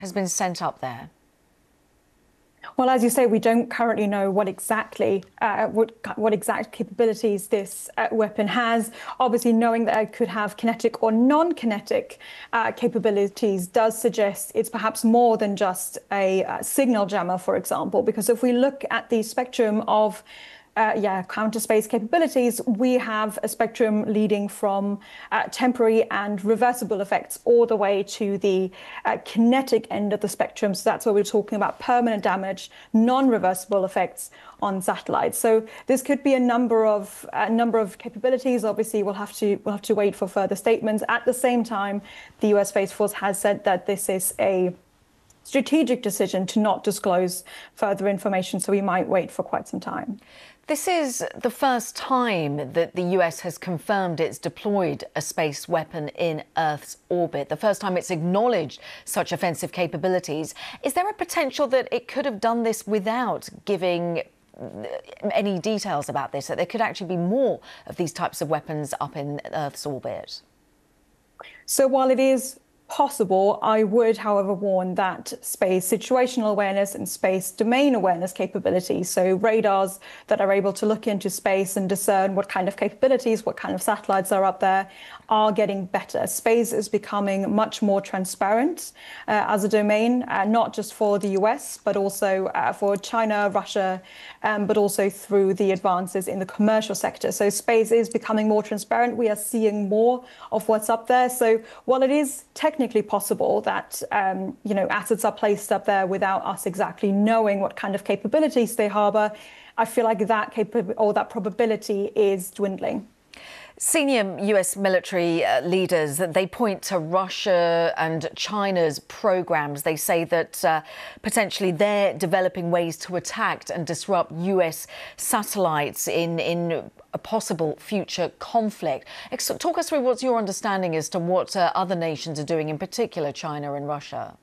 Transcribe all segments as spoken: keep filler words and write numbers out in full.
has been sent up there? Well, as you say, we don't currently know what exactly uh, what what exact capabilities this uh, weapon has. Obviously, knowing that it could have kinetic or non-kinetic uh, capabilities does suggest it's perhaps more than just a uh, signal jammer, for example. Because if we look at the spectrum of Uh, yeah, counter space capabilities, we have a spectrum leading from uh, temporary and reversible effects all the way to the uh, kinetic end of the spectrum. So that's where we're talking about permanent damage, non-reversible effects on satellites. So this could be a number of a number of capabilities. Obviously, we'll have to we'll have to wait for further statements. At the same time, the U S Space Force has said that this is a strategic decision to not disclose further information, so we might wait for quite some time. This is the first time that the U S has confirmed it's deployed a space weapon in Earth's orbit, the first time it's acknowledged such offensive capabilities. Is there a potential that it could have done this without giving any details about this, that there could actually be more of these types of weapons up in Earth's orbit? So while it is possible, I would, however, warn that space situational awareness and space domain awareness capabilities, so radars that are able to look into space and discern what kind of capabilities, what kind of satellites are up there, are getting better. Space is becoming much more transparent uh, as a domain, uh, not just for the U S, but also uh, for China, Russia, um, but also through the advances in the commercial sector. So space is becoming more transparent. We are seeing more of what's up there. So while it is technically technically possible that um, you know, assets are placed up there without us exactly knowing what kind of capabilities they harbor, I feel like that capability or that probability is dwindling. Senior U S military uh, leaders, they point to Russia and China's programs. They say that uh, potentially they're developing ways to attack and disrupt U S satellites in, in a possible future conflict. Talk us through what's your understanding as to what uh, other nations are doing, in particular China and Russia.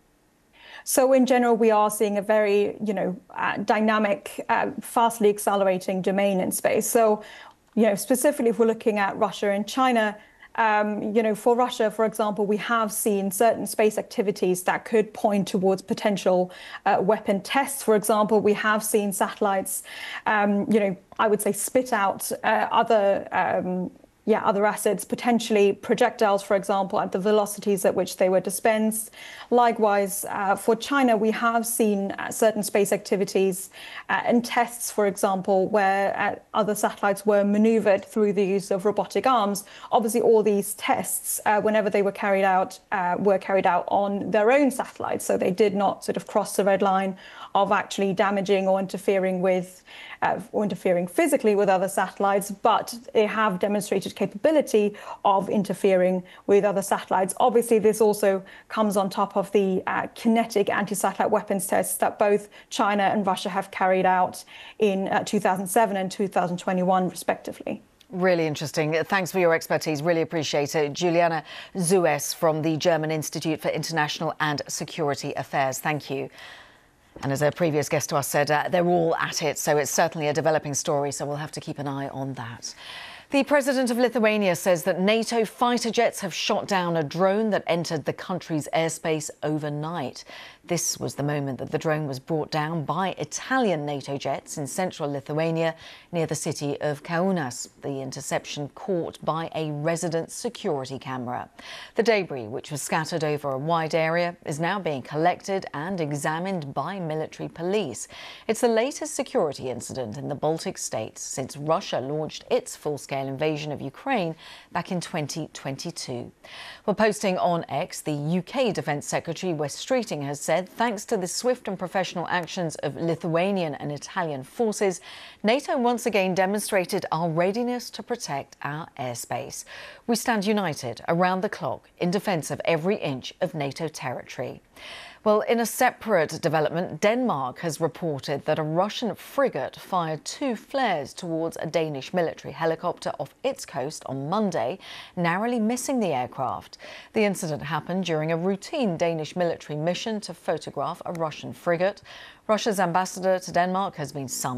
So in general, we are seeing a very, you know, uh, dynamic, uh, fastly accelerating domain in space. So you know, specifically, if we're looking at Russia and China, um, you know, for Russia, for example, we have seen certain space activities that could point towards potential uh, weapon tests. For example, we have seen satellites, um, you know, I would say spit out uh, other um, yeah, other assets, potentially projectiles, for example, at the velocities at which they were dispensed. Likewise, uh, for China, we have seen uh, certain space activities uh, and tests, for example, where uh, other satellites were maneuvered through the use of robotic arms. Obviously, all these tests, uh, whenever they were carried out, uh, were carried out on their own satellites. So they did not sort of cross the red line of actually damaging or interfering with, uh, or interfering physically with other satellites, but they have demonstrated capability of interfering with other satellites. Obviously, this also comes on top of the uh, kinetic anti-satellite weapons tests that both China and Russia have carried out in uh, two thousand seven and two thousand twenty-one, respectively. Really interesting. Thanks for your expertise. Really appreciate it. Juliana Zuess from the German Institute for International and Security Affairs. Thank you. And as a previous guest to us said, uh, they're all at it, so it's certainly a developing story, so we'll have to keep an eye on that. The president of Lithuania says that NATO fighter jets have shot down a drone that entered the country's airspace overnight. This was the moment that the drone was brought down by Italian NATO jets in central Lithuania near the city of Kaunas. The interception caught by a resident security camera. The debris, which was scattered over a wide area, is now being collected and examined by military police. It's the latest security incident in the Baltic states since Russia launched its full-scale invasion of Ukraine back in twenty twenty-two. Well, posting on X, the U K Defence Secretary Wes Streeting has said, thanks to the swift and professional actions of Lithuanian and Italian forces, NATO once again demonstrated our readiness to protect our airspace. We stand united around the clock in defence of every inch of NATO territory. Well, in a separate development, Denmark has reported that a Russian frigate fired two flares towards a Danish military helicopter off its coast on Monday, narrowly missing the aircraft. The incident happened during a routine Danish military mission to photograph a Russian frigate. Russia's ambassador to Denmark has been summoned.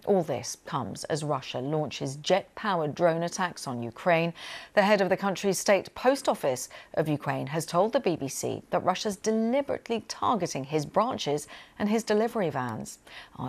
All this comes as Russia launches jet-powered drone attacks on Ukraine. The head of the country's state post office of Ukraine has told the B B C that Russia's deliberately targeting his branches and his delivery vans. Our